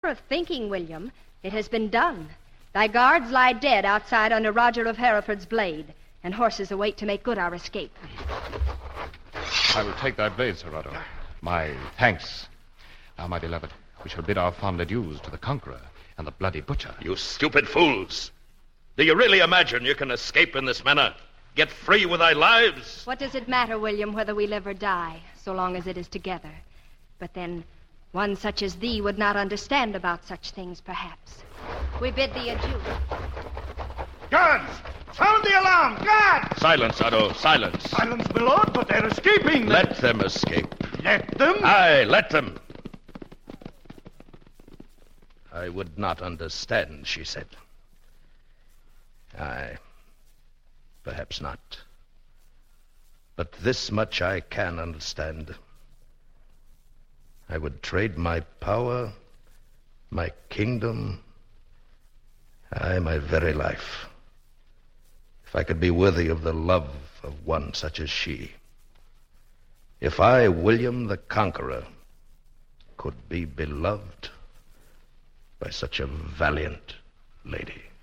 Of thinking, William. It has been done. Thy guards lie dead outside under Roger of Hereford's blade, and horses await to make good our escape. I will take thy blade, Sir Otto. My thanks. Now, my beloved, we shall bid our fond adieus to the conqueror and the bloody butcher. You stupid fools. Do you really imagine you can escape in this manner? Get free with thy lives? What does it matter, William, whether we live or die, so long as it is together? But then, one such as thee would not understand about such things, perhaps. We bid thee adieu. Guards! Sound the alarm! Guards! Silence, Otto, silence. Silence, my lord, but they're escaping. Let them escape. Let them? Aye, let them. I would not understand, she said. Aye, perhaps not. But this much I can understand. I would trade my power, my kingdom, aye, my very life, if I could be worthy of the love of one such as she. If I, William the Conqueror, could be beloved by such a valiant lady.